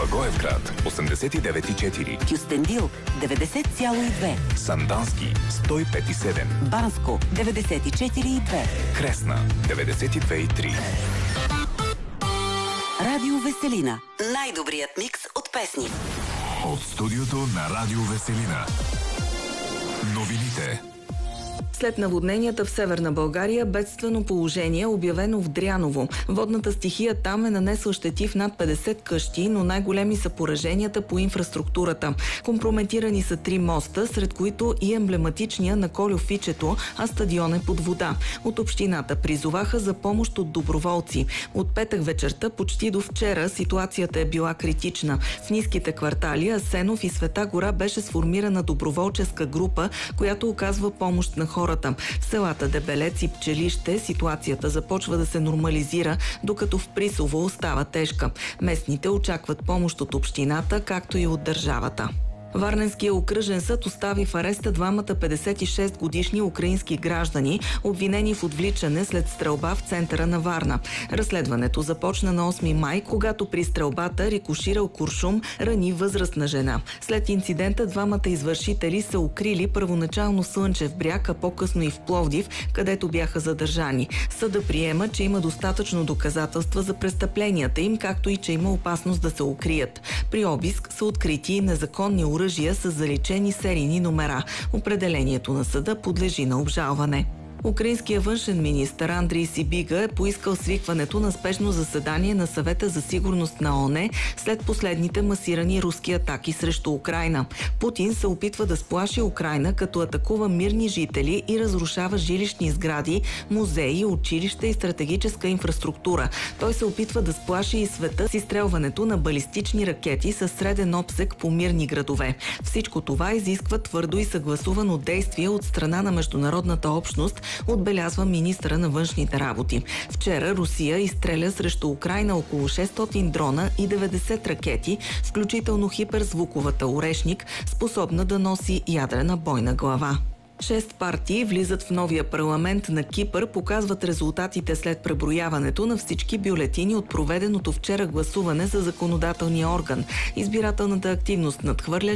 Благоевград 89,4, Кюстендил 90,2, Сандански 105,7, Банско 94,2, Кресна 92,3. Радио Веселина. Най-добрият микс от песни. От студиото на Радио Веселина. Новините. След наводненията в Северна България, бедствено положение обявено в Дряново. Водната стихия там е нанесла щети в над 50 къщи, но най-големи са пораженията по инфраструктурата. Компрометирани са 3 моста, сред които и емблематичния на Кольофичето, а стадион е под вода. От общината призоваха за помощ от доброволци. От петък вечерта почти до вчера ситуацията е била критична. В ниските квартали Асенов и Света гора беше сформирана доброволческа група, която оказва помощ на хората. В селата Дебелец и Пчелище ситуацията започва да се нормализира, докато в Присово остава тежка. Местните очакват помощ от общината, както и от държавата. Варненския окръжен съд остави в ареста двамата 56-годишни украински граждани, обвинени в отвличане след стрелба в центъра на Варна. Разследването започна на 8 май, когато при стрелбата рикоширал куршум рани възрастна жена. След инцидента двамата извършители са укрили първоначално в Слънчев бряг, а по-късно и в Пловдив, където бяха задържани. Съда приема, че има достатъчно доказателства за престъпленията им, както и че има опасност да се укрият. При обиск са открити незаконни оръжия с заличени серийни номера. Определението на съда подлежи на обжалване. Украинският външен министър Андрий Сибига е поискал свикването на спешно заседание на Съвета за сигурност на ООН след последните масирани руски атаки срещу Украйна. Путин се опитва да сплаши Украйна, като атакува мирни жители и разрушава жилищни сгради, музеи, училища и стратегическа инфраструктура. Той се опитва да сплаши и света с изстрелването на балистични ракети със среден обсег по мирни градове. Всичко това изисква твърдо и съгласувано действие от страна на международната общност, отбелязва министъра на външните работи. Вчера Русия изстреля срещу Украйна около 600 дрона и 90 ракети, включително хиперзвуковата Орешник, способна да носи ядрена бойна глава. 6 партии влизат в новия парламент на Кипър, показват резултатите след преброяването на всички бюлетини от проведеното вчера гласуване за законодателния орган. Избирателната активност надхвърля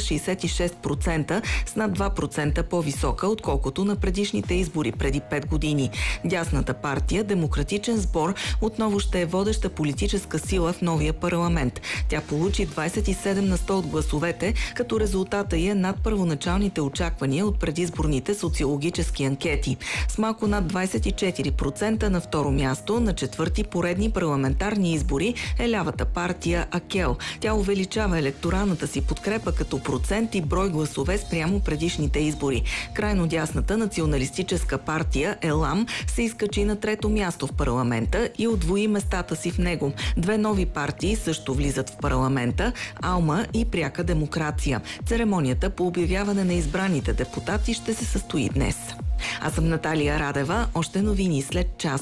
66%, с над 2% по-висока, отколкото на предишните избори преди 5 години. Дясната партия, Демократичен сбор, отново ще е водеща политическа сила в новия парламент. Тя получи 27% от гласовете, като резултата й е над първоначалните очаквания от предизборните социологически анкети. С малко над 24% на второ място на четвърти поредни парламентарни избори е лявата партия АКЕЛ. Тя увеличава електоралната си подкрепа като процент и брой гласове спрямо предишните избори. Крайно дясната националистическа партия ЕЛАМ се изкачи на трето място в парламента и удвои местата си в него. 2 нови партии също влизат в парламента – АЛМА и Пряка демокрация. Церемонията по обявяване на избраните депутати ще се състои днес. Аз съм Наталия Радева. Още новини след час.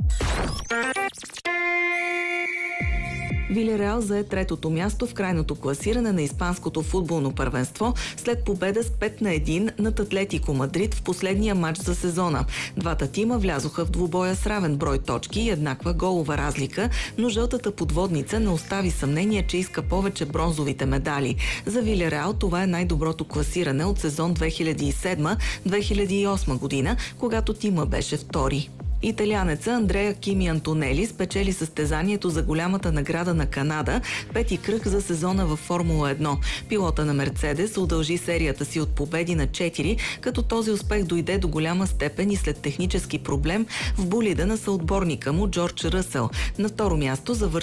Вилереал зае третото място в крайното класиране на испанското футболно първенство след победа с 5-1 над Атлетико Мадрид в последния матч за сезона. Двата тима влязоха в двубоя с равен брой точки и еднаква голова разлика, но жълтата подводница не остави съмнение, че иска повече бронзовите медали. За Вилереал това е най-доброто класиране от сезон 2007-2008 година, когато тима беше втори. Италианеца Андреа Кими Антонели спечели състезанието за голямата награда на Канада, пети кръг за сезона във Формула 1. Пилота на Мерцедес удължи серията си от победи на 4, като този успех дойде до голяма степен и след технически проблем в болида на съотборника му Джордж Ръсъл. На второ място завърши